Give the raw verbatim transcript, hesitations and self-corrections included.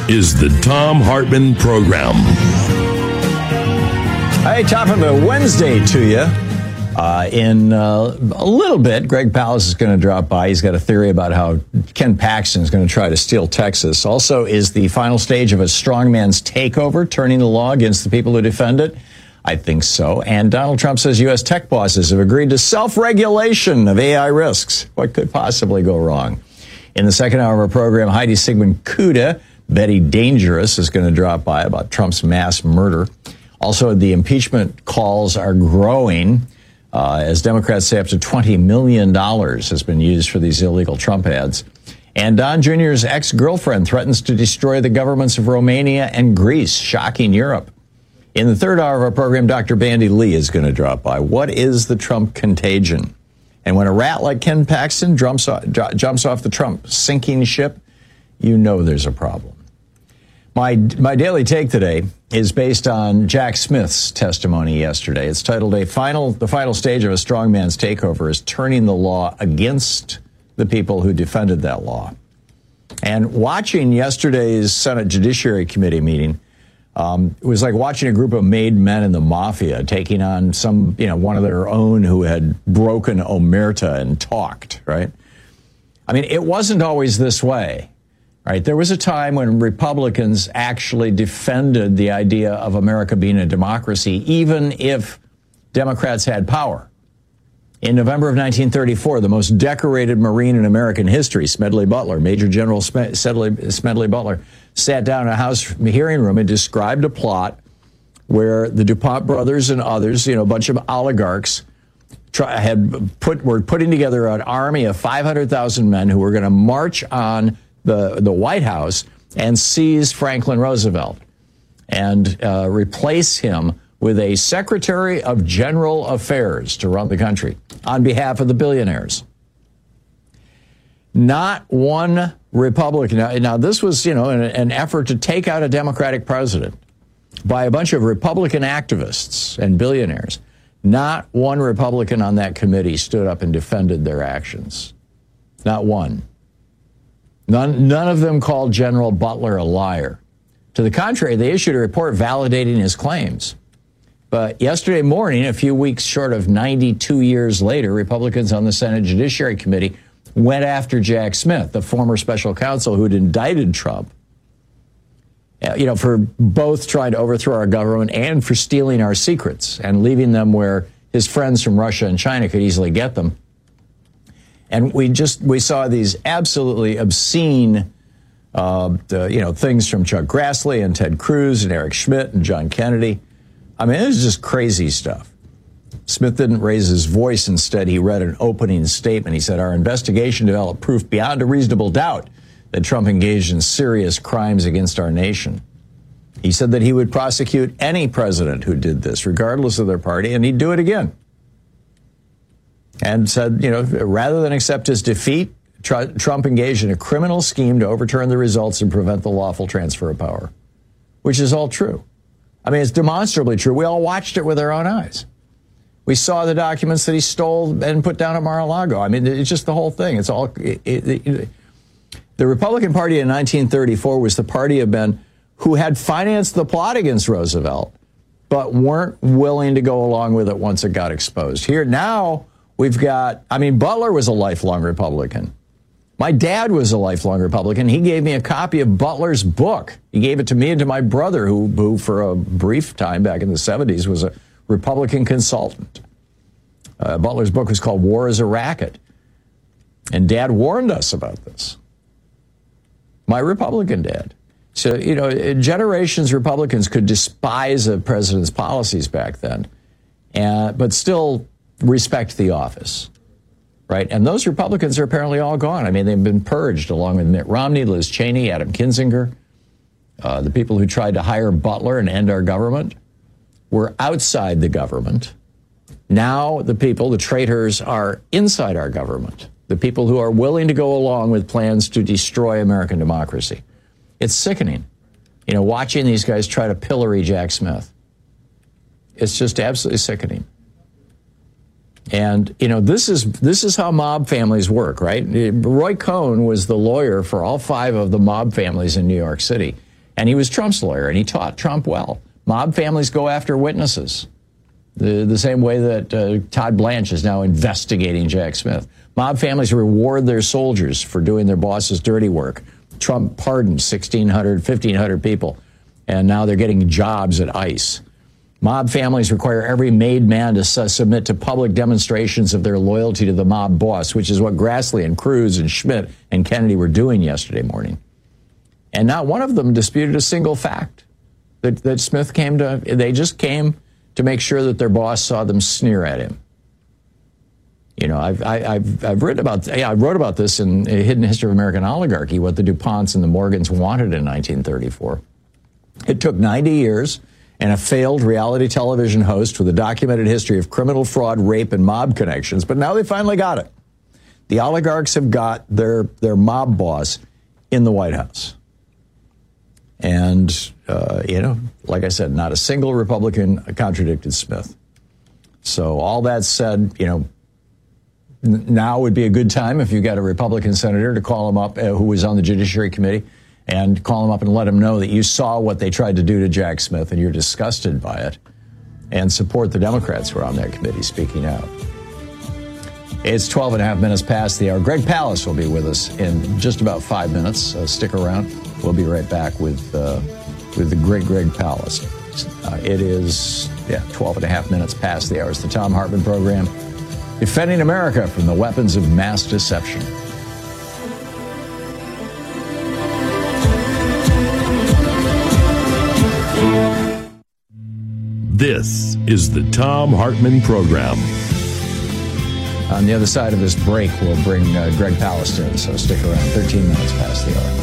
is the Thom Hartmann Program. Hey, top of a Wednesday to you. Uh, in uh, a little bit, Greg Palast is going to drop by. He's got a theory about how Ken Paxton is going to try to steal Texas. Also, is the final stage of a strongman's takeover turning the law against the people who defend it? I think so. And Donald Trump says U S tech bosses have agreed to self-regulation of A I risks. What could possibly go wrong? In the second hour of our program, Heidi Sigmund-Kuda, Betty Dangerous, is going to drop by about Trump's mass murder. Also, the impeachment calls are growing. Uh, as Democrats say, up to twenty million dollars has been used for these illegal Trump ads. And Don Junior's ex-girlfriend threatens to destroy the governments of Romania and Greece, shocking Europe. In the third hour of our program, Doctor Bandy Lee is going to drop by. What is the Trump contagion? And when a rat like Ken Paxton jumps off, jumps off the Trump sinking ship, you know there's a problem. My my daily take today is based on Jack Smith's testimony yesterday. It's titled "A Final The Final Stage of a Strongman's Takeover is Turning the Law Against the People Who Defended That Law." And watching yesterday's Senate Judiciary Committee meeting, um, it was like watching a group of made men in the mafia taking on some, you know, one of their own who had broken omerta and talked, right? I mean, it wasn't always this way. Right. There was a time when Republicans actually defended the idea of America being a democracy, even if Democrats had power. In November of nineteen thirty-four, the most decorated Marine in American history, Smedley Butler, Major General Smedley, Smedley Butler, sat down in a House hearing room and described a plot where the DuPont brothers and others, you know, a bunch of oligarchs, try, had put were putting together an army of five hundred thousand men who were going to march on the the White House and seize Franklin Roosevelt and uh, replace him with a Secretary of General Affairs to run the country on behalf of the billionaires. Not one Republican. Now, now this was, you know, an, an effort to take out a Democratic president by a bunch of Republican activists and billionaires. Not one Republican on that committee stood up and defended their actions. Not one. None, none of them called General Butler a liar. To the contrary, they issued a report validating his claims. But yesterday morning, a few weeks short of ninety-two years later, Republicans on the Senate Judiciary Committee went after Jack Smith, the former special counsel who'd indicted Trump, you know, for both trying to overthrow our government and for stealing our secrets and leaving them where his friends from Russia and China could easily get them. And we just we saw these absolutely obscene, uh, the, you know, things from Chuck Grassley and Ted Cruz and Eric Schmidt and John Kennedy. I mean, it was just crazy stuff. Smith didn't raise his voice. Instead, he read an opening statement. He said, "Our investigation developed proof beyond a reasonable doubt that Trump engaged in serious crimes against our nation." He said that he would prosecute any president who did this, regardless of their party, and he'd do it again. And said, you know, rather than accept his defeat, tr- Trump engaged in a criminal scheme to overturn the results and prevent the lawful transfer of power, which is all true. I mean, it's demonstrably true. We all watched it with our own eyes. We saw the documents that he stole and put down at Mar-a-Lago. I mean, it's just the whole thing. It's all. It, it, it, the Republican Party in nineteen thirty-four was the party of men who had financed the plot against Roosevelt, but weren't willing to go along with it once it got exposed. Here now, we've got, I mean, Butler was a lifelong Republican. My dad was a lifelong Republican. He gave me a copy of Butler's book. He gave it to me and to my brother, who, who for a brief time back in the seventies was a Republican consultant. Uh, Butler's book was called War is a Racket. And Dad warned us about this. My Republican dad. So, you know, generations Republicans could despise a president's policies back then, uh, but still respect the office, right? And those Republicans are apparently all gone. I mean, they've been purged along with Mitt Romney, Liz Cheney, Adam Kinzinger. Uh, the people who tried to hire Butler and end our government were outside the government. Now the people, the traitors, are inside our government. The people who are willing to go along with plans to destroy American democracy. It's sickening, you know, watching these guys try to pillory Jack Smith. It's just absolutely sickening. And, you know, this is this is how mob families work, right? Roy Cohn was the lawyer for all five of the mob families in New York City. And he was Trump's lawyer, and he taught Trump well. Mob families go after witnesses, the, the same way that uh, Todd Blanche is now investigating Jack Smith. Mob families reward their soldiers for doing their boss's dirty work. Trump pardoned sixteen hundred, fifteen hundred people, and now they're getting jobs at ICE. Mob families require every made man to su- submit to public demonstrations of their loyalty to the mob boss, which is what Grassley and Cruz and Schmidt and Kennedy were doing yesterday morning. And not one of them disputed a single fact that, that Smith came to. They just came to make sure that their boss saw them sneer at him. You know, I've, I, I've, I've written about, yeah, I wrote about this in A Hidden History of American Oligarchy, what the DuPonts and the Morgans wanted in nineteen thirty-four. It took ninety years and a failed reality television host with a documented history of criminal fraud, rape, and mob connections, but now they finally got it. The oligarchs have got their, their mob boss in the White House. And, uh, you know, like I said, not a single Republican contradicted Smith. So all that said, you know, n- now would be a good time if you got a Republican senator to call him up uh, who was on the Judiciary Committee and call him up and let him know that you saw what they tried to do to Jack Smith and you're disgusted by it, and support the Democrats who are on that committee speaking out. It's twelve and a half minutes past the hour. Greg Palast will be with us in just about five minutes. Uh, stick around. We'll be right back with uh, with the great Greg Palast. Uh, it is, yeah, twelve and a half minutes past the hour. It's the Thom Hartmann Program, defending America from the weapons of mass deception. This is the Thom Hartmann Program. On the other side of this break, we'll bring uh, Greg Palast in, so stick around. thirteen minutes past the hour.